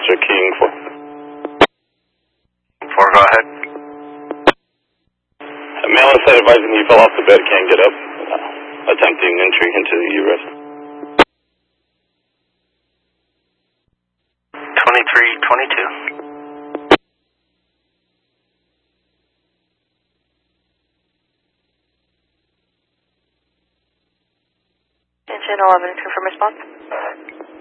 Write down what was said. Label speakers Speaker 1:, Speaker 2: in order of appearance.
Speaker 1: Officer King 4.
Speaker 2: 4, go ahead.
Speaker 1: Male inside advising he fell off the bed, can't get up. Attempting entry into the U.S.
Speaker 2: 2322.
Speaker 3: Engine 11, confirm response.